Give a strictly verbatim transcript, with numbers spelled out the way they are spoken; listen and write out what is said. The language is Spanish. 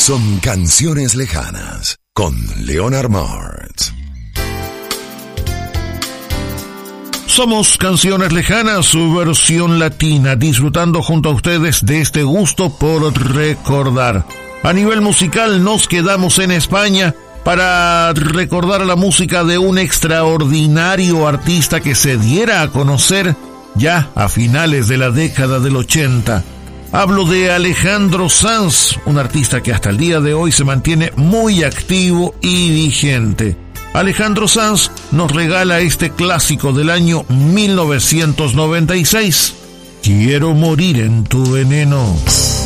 son Canciones Lejanas con Leonard Martz. Somos Canciones Lejanas, su versión latina, disfrutando junto a ustedes de este gusto por recordar. A nivel musical nos quedamos en España para recordar la música de un extraordinario artista que se diera a conocer ya a finales de la década del ochenta. Hablo de Alejandro Sanz, un artista que hasta el día de hoy se mantiene muy activo y vigente. Alejandro Sanz nos regala este clásico del año mil novecientos noventa y seis, Quiero morir en tu veneno.